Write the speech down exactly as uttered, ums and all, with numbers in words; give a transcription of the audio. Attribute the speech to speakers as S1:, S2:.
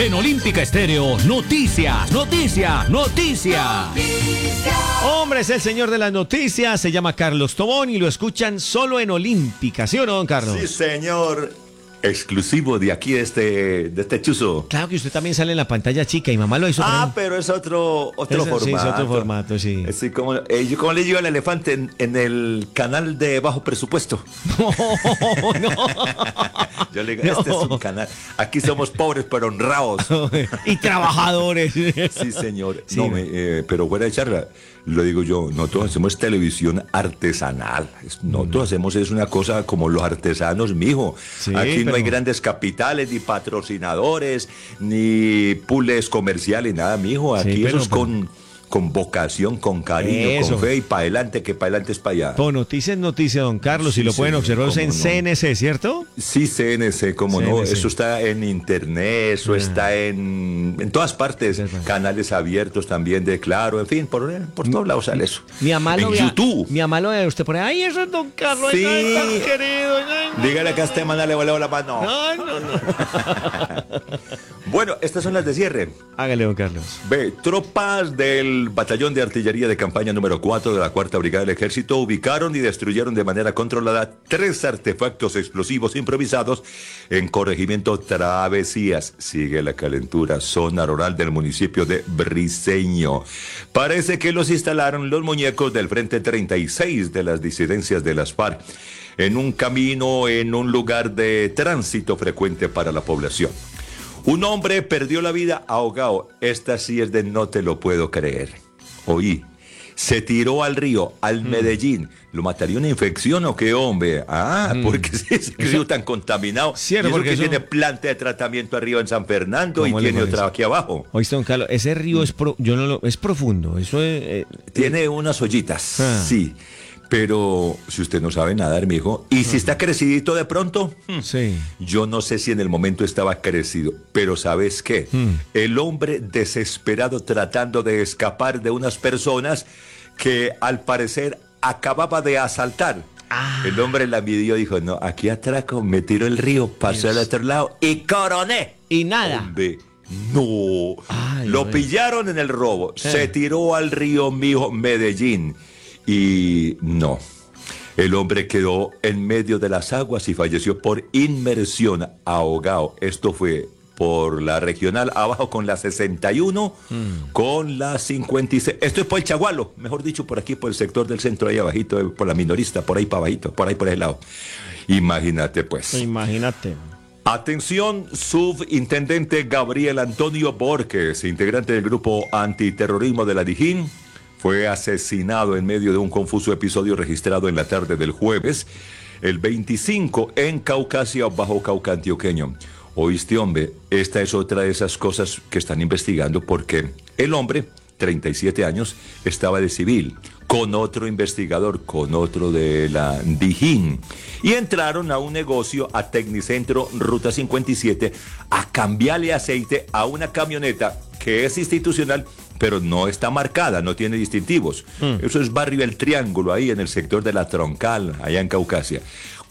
S1: En Olímpica Estéreo, noticias, noticias, noticias.
S2: Hombre, es el señor de las noticias, se llama Carlos Tobón y lo escuchan solo en Olímpica, ¿sí o no, don Carlos?
S3: Sí, señor. Exclusivo de aquí, de este, de este chuzo.
S2: Claro que usted también sale en la pantalla chica y mamá lo hizo.
S3: Ah, pero es otro, otro
S2: es,
S3: formato.
S2: Sí, es otro formato, sí.
S3: Así como, eh, yo, como le digo al elefante en, en el canal de bajo presupuesto.
S2: No, no.
S3: Yo le digo, este
S2: No.
S3: es un canal. Aquí somos pobres pero honrados.
S2: Y trabajadores.
S3: Sí, señor.
S2: Sí,
S3: no,
S2: no.
S3: me, eh, pero fuera de charla, lo digo yo, nosotros hacemos televisión artesanal. Es- Nosotros
S2: Mm.
S3: hacemos es una cosa como los artesanos, mijo.
S2: Sí,
S3: Aquí no
S2: pero-
S3: hay grandes capitales, ni patrocinadores, ni pools comerciales, nada, mijo.
S2: Sí,
S3: Aquí
S2: pero-
S3: eso es con, con vocación, con cariño,
S2: Eso.
S3: con fe y para adelante, que para adelante es para allá.
S2: Por noticia en noticia, don Carlos,
S3: Sí,
S2: y lo pueden
S3: señor,
S2: observar
S3: cómo
S2: en
S3: no.
S2: C N C, ¿cierto?
S3: Sí, C N C, como no,
S2: C N C.
S3: eso está en internet, eso
S2: Ah.
S3: está en, en todas partes,
S2: Sí, sí.
S3: canales abiertos también de Claro, en fin, por, por todos lados sale eso.
S2: Mi mamá lo
S3: en
S2: vea-
S3: YouTube.
S2: Mi mamá lo ve usted por ahí. Ay, eso es don Carlos.
S3: Sí.
S2: Ay, tan querido. Ay, no.
S3: Dígale que a este man le voleo la mano.
S2: Ay, no, no.
S3: Bueno, estas son las de cierre.
S2: Hágale, don Carlos.
S3: Ve, tropas del Batallón de Artillería de Campaña número cuatro de la Cuarta Brigada del Ejército ubicaron y destruyeron de manera controlada tres artefactos explosivos improvisados en corregimiento Travesías. Sigue la calentura, zona rural del municipio de Briceño. Parece que los instalaron los muñecos del Frente treinta y seis de las disidencias de las FARC en un camino, en un lugar de tránsito frecuente para la población. Un hombre perdió la vida ahogado. Esta sí es de no te lo puedo creer. Oí, se tiró al río, al Medellín. ¿Lo mataría una infección o qué, hombre? Ah, porque si ese río tan contaminado.
S2: Cierto,
S3: y eso
S2: porque
S3: que
S2: eso-
S3: tiene planta de tratamiento arriba en San Fernando y
S2: ¿Cómo le
S3: tiene
S2: parece?
S3: otra aquí abajo.
S2: Oíste, don Carlos, ese río es pro- yo no lo, es profundo. Eso es. eh,
S3: Tiene unas ollitas,
S2: Ah.
S3: sí. Pero si usted no sabe nadar, mijo, y si está crecidito de pronto, hmm,
S2: sí.
S3: yo no sé si en el momento estaba crecido, pero ¿sabes qué?
S2: Hmm.
S3: El hombre desesperado tratando de escapar de unas personas que al parecer acababa de asaltar.
S2: Ah.
S3: El hombre la midió y dijo, no, aquí atraco, me tiro el río, pasé al otro lado y coroné.
S2: Y nada.
S3: Hombre, no.
S2: Ay,
S3: Lo
S2: güey.
S3: pillaron en el robo,
S2: Eh.
S3: se tiró al río, mijo, Medellín. Y no. El hombre quedó en medio de las aguas y falleció por inmersión, ahogado. Esto fue por la regional abajo con la sesenta y uno, con la cincuenta y seis. Esto es por el Chagualo, mejor dicho, por aquí, por el sector del centro, ahí abajito, eh, por la minorista, por ahí para abajito, por ahí por ese lado. Imagínate, pues.
S2: Imagínate.
S3: Atención, subintendente Gabriel Antonio Borges, integrante del grupo antiterrorismo de la Dijín, fue asesinado en medio de un confuso episodio registrado en la tarde del jueves, el veinticinco, en Caucasia, Bajo Cauca Antioqueño. Oíste, hombre, esta es otra de esas cosas que están investigando porque el hombre, treinta y siete años, estaba de civil con otro investigador, con otro de la Dijín, y entraron a un negocio a Tecnicentro Ruta cincuenta y siete a cambiarle aceite a una camioneta que es institucional, pero no está marcada, no tiene distintivos. Eso es barrio El Triángulo, ahí en el sector de la Troncal, allá en Caucasia.